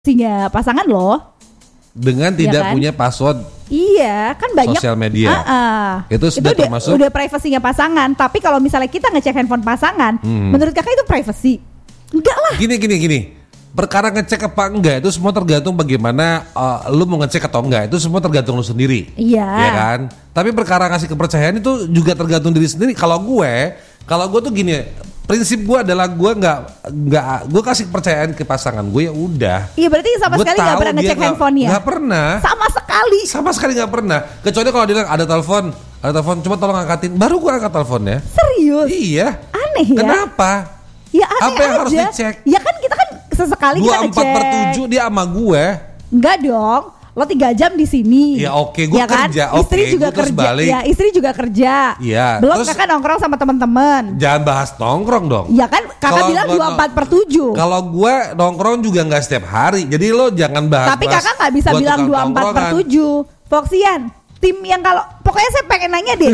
pasangan loh. Dengan tidak punya password. Iya, kan banyak sosial media. Itu sudah termasuk udah privasinya pasangan. Tapi kalau misalnya kita ngecek handphone pasangan, menurut kakak itu privacy? Enggak lah. Gini. Perkara ngecek apa enggak itu semua tergantung bagaimana lu mau ngecek atau enggak. Itu semua tergantung lu sendiri. Iya. Ya kan? Tapi perkara ngasih kepercayaan itu juga tergantung diri sendiri. Kalau gue tuh gini, prinsip gue adalah gue kasih kepercayaan ke pasangan gue, ya udah. Iya, berarti sama sekali nggak pernah ngecek handphonenya. Nggak pernah. Sama sekali nggak pernah. Kecuali kalau dia bilang ada telepon, cuma tolong angkatin, baru gue angkat teleponnya. Serius? Iya. Aneh ya. Kenapa? Ya aneh apa yang aja. harus dicek? Ya kan kita kan sesekali kita ngecek. 24/7 dia sama gue. Enggak dong. Lo 3 jam di sini. Ya oke, gue ya kan? kerja. Istri juga kerja. Balik. Ya, istri juga kerja. Iya. Belum kakak nongkrong sama teman-teman. Jangan bahas nongkrong dong. Ya kan kakak bilang 24/7. Kalau gue nongkrong juga nggak setiap hari. Jadi lo jangan bahas. Tapi kakak nggak bisa bilang 24/7. Foxian, tim yang kalau pokoknya saya pengen nanya deh.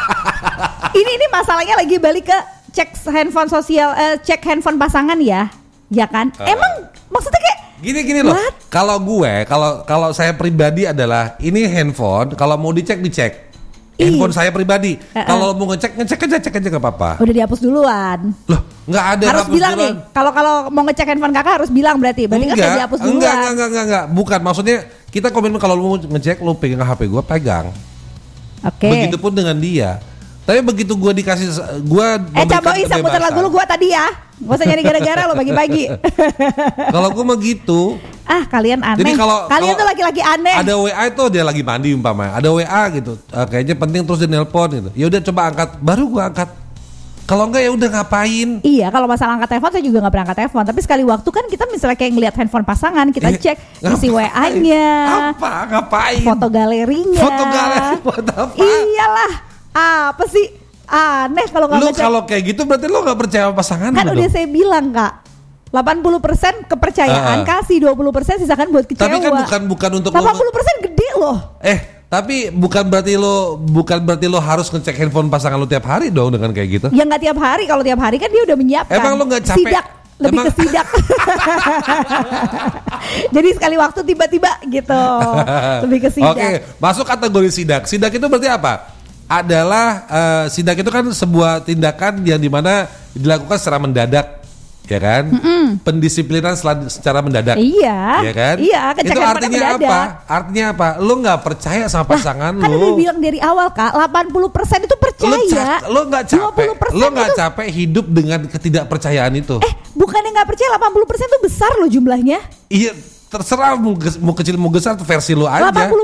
ini masalahnya lagi balik ke cek handphone pasangan ya. Ya kan? Emang maksudnya kayak Gini loh. Kalau saya pribadi adalah ini handphone, kalau mau dicek. Handphone saya pribadi. Kalau mau ngecek aja nggak apa-apa. Udah dihapus duluan. Loh, nggak ada. Harus bilang duluan. Nih. Kalau mau ngecek handphone kakak harus bilang berarti kan udah dihapus duluan. Enggak. Bukan, maksudnya kita komitmen kalau lu mau ngecek, lu pegang HP gue, pegang. Oke. Begitupun dengan dia. Tapi begitu gue dikasih, gue coba bisa muter lagu lu gue tadi ya. Gak usah nyari gara-gara lo pagi-pagi. Kalau gue mah gitu. Kalian aneh. Jadi kalian tuh laki-laki aneh. Ada WA itu dia lagi mandi umpamanya. Ada WA gitu. Kayaknya penting terus dia nelpon gitu. Ya udah coba angkat, baru gue angkat. Kalau enggak ya udah ngapain? Iya, kalau masalah angkat telepon saya juga nggak pernah angkat telepon. Tapi sekali waktu kan kita misalnya kayak ngelihat handphone pasangan, kita cek isi WA-nya. Ngapain? Foto galerinya. Foto apa? Iyalah. Apa sih? Aneh kalau nggak ngecek. Kalau kayak gitu berarti lo nggak percaya sama pasangan. Kan udah saya bilang kak, 80% kepercayaan, kasih 20% sisakan buat kecewa. Tapi kan bukan untuk 80% gede loh. Tapi bukan berarti lo harus ngecek handphone pasangan lo tiap hari dong dengan kayak gitu. Ya nggak tiap hari. Kalau tiap hari kan dia udah menyiapkan. Emang lo nggak capek? Sidak. Lebih ke sidak. Jadi sekali waktu tiba-tiba gitu. Lebih ke sidak. Oke, masuk kategori sidak. Sidak itu berarti apa? Adalah sidak itu kan sebuah tindakan yang dimana dilakukan secara mendadak, ya kan? Pendisiplinan secara mendadak. Iya. Ya kan? Iya. Itu artinya apa? Artinya apa? Lo nggak percaya sama pasangan lo. Kan udah bilang dari awal kak, 80% itu percaya. Lo nggak capek. Lo nggak capek hidup dengan ketidakpercayaan itu. Bukannya nggak percaya, 80% itu besar lo jumlahnya. Iya. Terserah mau kecil mau besar tuh versi lo aja. 80%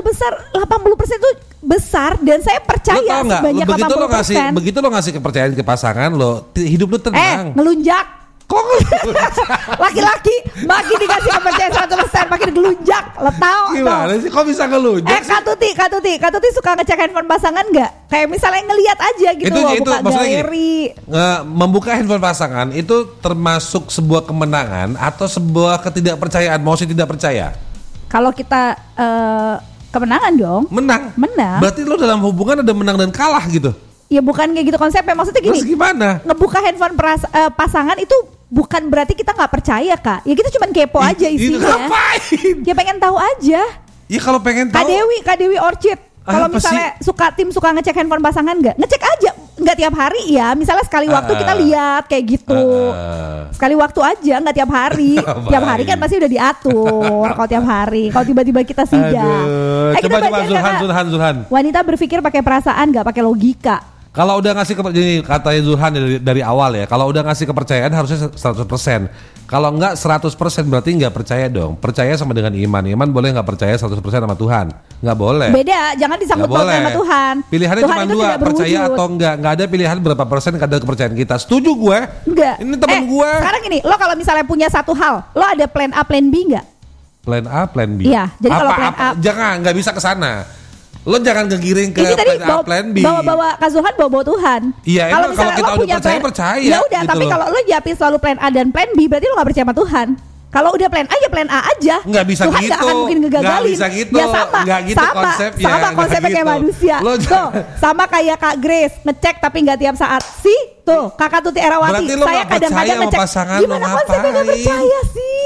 itu besar dan saya percaya sebanyak 80%. Begitu lo ngasih kepercayaan ke pasangan lo, hidup lo tenang. Ngelunjak. Kok ngelunjak? Laki-laki makin dikasih kepercayaan 100% makin gelunjak. Lo tau. Gimana sih? Kok bisa ngelunjak? Kak Tuti suka ngecek handphone pasangan nggak? Kayak misalnya ngelihat aja gitu loh, buka galeri. Membuka handphone pasangan itu termasuk sebuah kemenangan atau sebuah ketidakpercayaan? Mau sih tidak percaya? Kalau kita kemenangan dong. Menang. Berarti lo dalam hubungan ada menang dan kalah gitu. Ya bukan kayak gitu konsepnya. Maksudnya gini. Terus gimana? Ngebuka handphone pasangan itu bukan berarti kita nggak percaya kak. Ya kita cuma kepo aja isinya. Itu ngapain? Ya pengen tahu aja. Ya kalau pengen tahu. Kak Dewi Orchid. Kalau misalnya suka ngecek handphone pasangan nggak? Ngecek aja. Nggak tiap hari ya. Misalnya sekali waktu kita lihat kayak gitu. Sekali waktu aja, nggak tiap hari. Tiap hari kan pasti udah diatur. Kalau tiap hari, kalau tiba-tiba kita sidang. Coba Zulhan. Wanita berpikir pakai perasaan, nggak pakai logika. Kalau udah ngasih kepercayaan, katanya Zulhan dari awal ya, kalau udah ngasih kepercayaan harusnya 100%. Kalau enggak 100% berarti enggak percaya dong. Percaya sama dengan iman. Iman boleh enggak percaya 100% sama Tuhan? Enggak boleh. Beda, jangan disangkut pautkan sama Tuhan. Pilihannya cuma dua, percaya atau enggak. Enggak ada pilihan berapa persen kadar kepercayaan kita. Setuju gue? Enggak. Ini temen gue. Sekarang gini, lo kalau misalnya punya satu hal, lo ada plan A, plan B enggak? Plan A, plan B. Iya, jadi kalau plan A jangan, enggak bisa ke sana. Lo jangan kegiring ke plan A, plan B. Bawa Kak Zulhan bawa Tuhan. Iya, kalau kita udah percaya. Ya udah, gitu tapi kalau lo nyiapin selalu plan A dan plan B, berarti lo gak percaya sama Tuhan. Kalau udah plan A ya plan A aja. Nggak bisa Tuhan gitu. Tuhan gak akan mungkin ngegagalin. Nggak bisa gitu. Ya nggak gitu konsepnya. Sama konsepnya gitu. kayak manusia. Tuh, sama kayak Kak Grace ngecek tapi nggak tiap saat. Tuh Kakak Tuti Erawati. Saya kadang-kadang ngecek. Gimana konsepnya nggak percaya sih?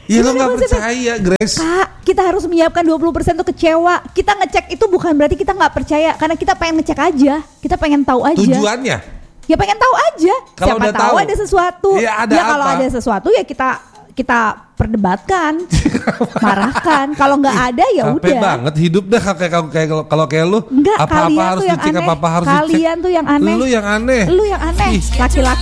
Iya lo gak percaya Grace. Kak, kita harus menyiapkan 20% tuh kecewa. Kita ngecek itu bukan berarti kita gak percaya. Karena kita pengen ngecek aja. Kita pengen tahu aja. Tujuannya? Ya pengen tahu aja. Kalau siapa tahu ada sesuatu. Ya ada kalau ada sesuatu ya kita perdebatkan, marahkan. Kalau nggak ada ya udah. Capek banget hidup dah kalau kayak lu. Enggak, apa-apa harus dicek, apa-apa harus dicek. Kalian tuh yang aneh. Lu yang aneh. Laki-laki